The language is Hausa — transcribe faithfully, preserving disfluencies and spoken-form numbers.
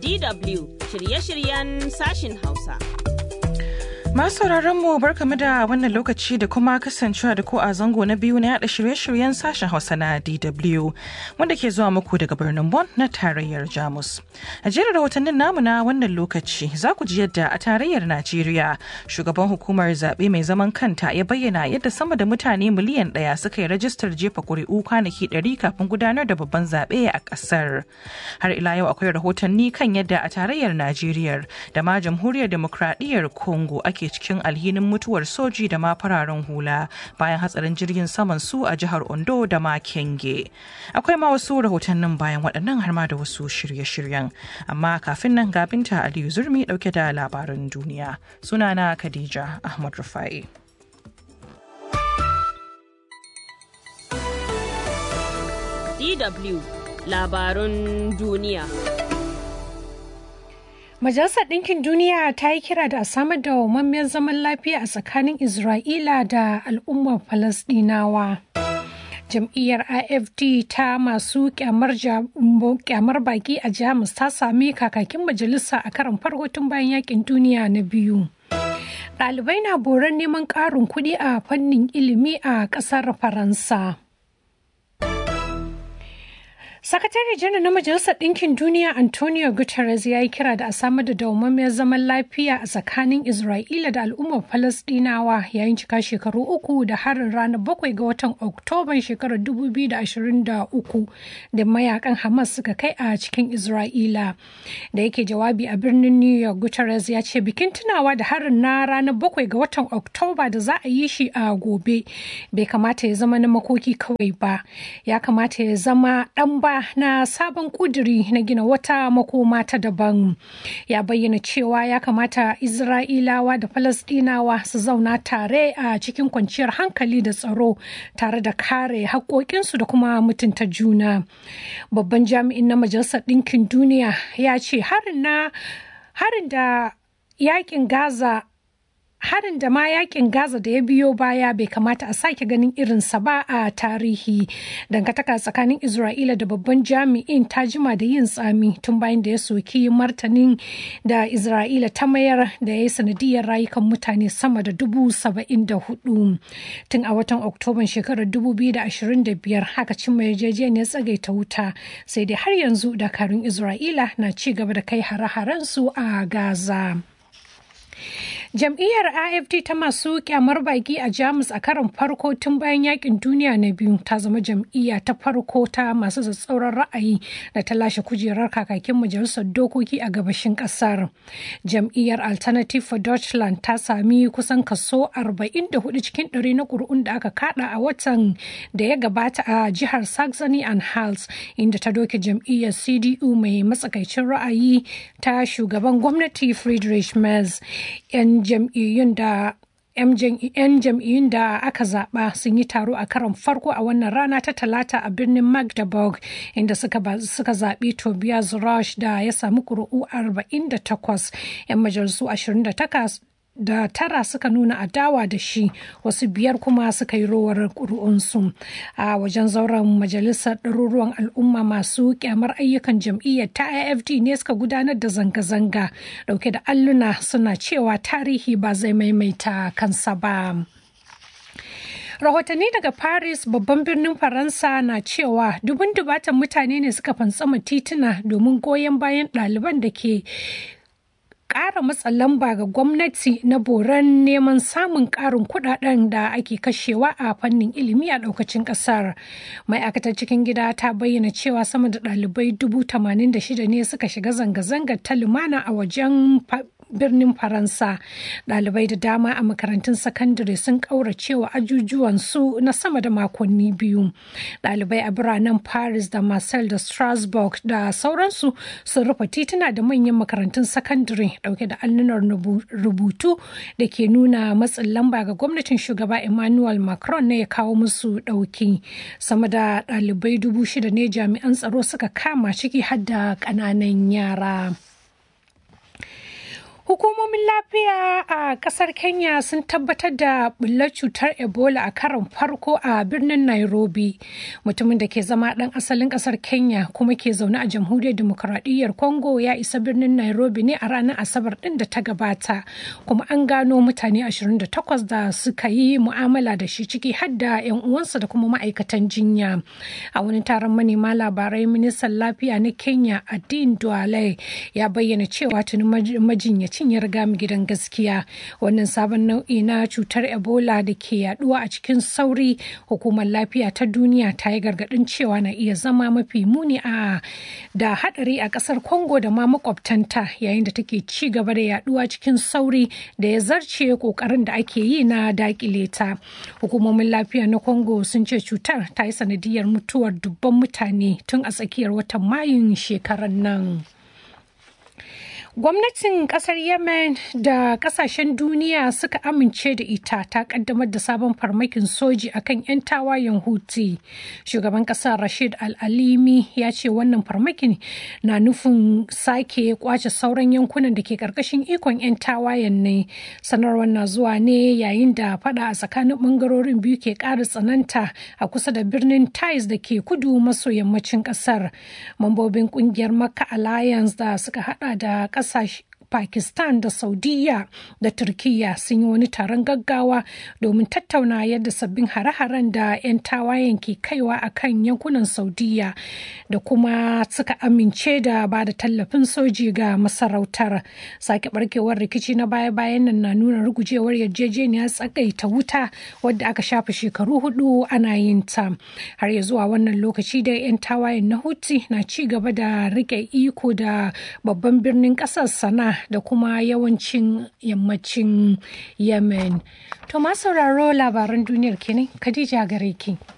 D W shirye-shiryen sashin Hausa. Masu mu barkamu da wannan lokaci da kuma kasancewa da ku a zango na biyu na yada shirye-shiryen sashen Hausa na D W wanda ke zuwa muku daga birnin Bonn na tarayyar Jamus. A jerin rahotannin namu na wannan lokaci za ku ji yadda a tarayyar Najeriya shugaban hukumar zaɓe mai zaman kanta ya bayyana yadda sama da mutane miliyan ɗaya suka yi rajistar jefa ƙuri'u kwanaki ɗari kafin gudanar da babban zaɓe a ƙasar. Har ila yau akwai rahotanni kan yadda a tarayyar Najeriya da ma jamhuriyar demokradiyyar Congo ake cikin alhinin mutuwar soji da ma fararen hula bayan hatsarin jirgin saman su a jihar Ondo da ma Kenge. Akwai ma wasu rahotannin bayan waɗannan har ma da wasu shirye-shiryen. Amma kafin nan ga Binta Aliyu Zurmi ɗauke da labaran duniya. Sunana Khadija Ahmad Rufai. D W Labarun duniya. Majalisar Ɗinkin Duniya ta yi kira da a samar da dawwammammen zaman lafiya a tsakanin Isra'ila da al'ummar Falasɗinawa. Jam'iyyar I F D ta masu kyamar baki a Jamus ta sami kakakin majalisa a karon farko tun bayan yakin duniya na biyu. Ɗalibai na boron neman ƙarin kuɗi a fannin ilimi a ƙasar Faransa. Sakatare janar na Majalisar Ɗinkin Duniya Antonio Guterres ya yi kira da a samar da dawwammammen zaman lafiya a tsakanin Isra'ila da al'ummar Falasɗinawa yayin cika shekaru uku da harin ranar bakwai ga watan Oktoban shekarar dubu biyu da ashirin da uku da mayakan Hamas suka kai a cikin Isra'ila. Da yake jawabi a birnin New York, Guterres ya ce bikin tunawa da harin na ranar bakwai ga watan Oktoba da za a yi shi a gobe bai kamata ya zama na makoki kawai ba, ya kamata ya zama ɗan ba na sabon kuduri na gina wata makoma ta daban. Ya bayyana cewa ya kamata Isra'ilawa da Falasɗinawa su zauna tare a cikin kwanciyar hankali da tsaro tare da kare haƙoƙinsu da kuma mutunta juna. Babban jami'in na Majalisar Ɗinkin Duniya ya ce harin na harin da yakin Gaza Harin da ma yakin Gaza da ya biyo baya bai kamata a sake ganin irinsa ba a tarihi. Dangantaka tsakanin Isra'ila da babban jami'in ta jima da yin tsami tun bayan da ya soki martanin da Isra'ila ta mayar da ya yi sanadiyar rayukan mutane sama da dubu saba'in da hudu. Tun a watan Oktoban shekarar dubu biyu da ashirin da biyar haka cimma yarjejeniyar tsagaita wuta, sai dai har yanzu dakarun Isra'ila na ci gaba da kai hare-haren su a Gaza. Jam'iyyar I F D ta masu kyamar baki a Jamus a karon farko tun bayan yakin duniya na biyu ta zama jam'iyya ta farko ta masu tsatsauran ra'ayi da ta lashe kujerar kakakin majalisar dokoki a gabashin kasar. Jam'iyyar Alternative for Deutschland ta sami kusan kaso arba'in da hudu cikin ɗari na ƙuri'un da aka kada a watan da ya gabata a jihar Saxony and Hals, inda ta doke jam'iyyar C D U mai matsakaicin ra'ayi ta shugaban gwamnati Friedrich Merz. 'Yan jam'iyyun da 'yan jam'iyyun da aka zaba sun yi taro a karon farko a wannan rana ta talata a birnin Magdeburg, inda suka zaɓi Tobias Rush da ya samu ƙuri'u arba'in da takwas. 'Yan majalisu ashirin da takwas da tara suka nuna adawa da shi, wasu biyar kuma suka yi rowar ƙuri'unsu. A wajen zauren majalisar, ɗaruruwan al'umma masu kyamar ayyukan jam'iyyar ta I F D ne suka gudanar da zanga-zanga ɗauke da alluna suna cewa tarihi ba zai maimaita kansa ba. Rahotanni daga Paris, babban birnin Faransa, na cewa dubun dubatan mutane ne suka fantsama tituna domin goyon bayan ɗaliban da ke ƙara matsa lamba ga gwamnati na boran neman samun ƙarin kuɗaɗen da ake kashewa a fannin ilimi a ɗaukacin ƙasar. Ma'aikatar cikin gida ta bayyana cewa sama da ɗalibai dubu tamanin da shida ne suka shiga zanga-zangar ta lumana a wajen birnin Faransa. Ɗalibai da dama a makarantun sakandare sun ƙauracewa ajujuwansu na sama da makonni biyu. Ɗalibai a biranen Paris da Marseille da Strasbourg da sauransu sun rufe tituna da manyan makarantun sakandare ɗauke da allunar rubutu da ke nuna matsin lamba ga gwamnatin shugaba Emmanuel Macron ne ya kawo musu ɗauki. Sama da ɗalibai dubu shida ne jami'an tsaro suka kama, ciki har da ƙananan yara. Hukumomin lafiya a kasar Kenya sun tabbatar da bullar cutar Ebola a karon farko a birnin Nairobi. Mutumin da ke zama ɗan asalin kasar Kenya kuma ke zaune a Jamhuriyar Dimokuraɗiyyar Congo ya isa birnin Nairobi ne a ranar Asabar ɗin da ta gabata. Kuma an gano mutane ashirin da takwas da suka yi mu'amala da shi ciki har da 'yan uwansa da kuma ma'aikatan jinya. A wani taron manema labarai, ministan lafiya na Kenya Aden Duale ya bayyana cewa tuni majinyaci ya riga mu gidan gaskiya. Wannan sabon nau'i na cutar Ebola da ke yaduwa a cikin sauri, hukumar lafiya ta duniya ta yi gargadin cewa na iya zama mafi muni a da hadari a kasar Congo da ma makwabtanta, yayin da take ci gaba da yaduwa cikin sauri da ya zarce kokarin da ake yi na dakile ta. Hukumomin lafiya na Congo sun ce cutar ta yi sanadiyar mutuwar dubban mutane tun a tsakiyar watan Mayun shekarar nan. Gwamnatin kasar Yemen da kasashen duniya suka amince da ita ta kaddamar da sabon farmakin soji akan 'yan tawayen Houthi. Shugaban kasar Rashid Al-Alimi ya ce wannan farmakin na nufin sake kwace sauran yankunan da ke karkashin ikon 'yan tawayen ne. Sanarwar na zuwa ne yayin da fada a tsakanin bangarorin biyu ke ƙara tsananta a kusa da birnin Taiz da ke kudu maso yammacin kasar. Mambobin kungiyar Makka Alliance da suka hada da kasashe Pakistan da Saudiya da Turkiyya sun yi wani taron gaggawa domin tattauna yadda sabbin hare-haren da 'yan tawayen ke kaiwa a kan yankunan Saudiya da kuma suka amince da ba da tallafin soji ga masarautar. Sake barkewar rikici na baya-bayan nan na nuna rugujewar yarjejeniyar tsagaita wuta wadda aka shafe shekaru hudu ana yin ta. Har ya zuwa wannan lokaci da 'yan tawayen na Houthi na ci gaba da rike iko da babban birnin kasar Sana da kuma yawancin yammacin Yemen. To ma sauraro labaran duniyar kenan, Khadija gare ki.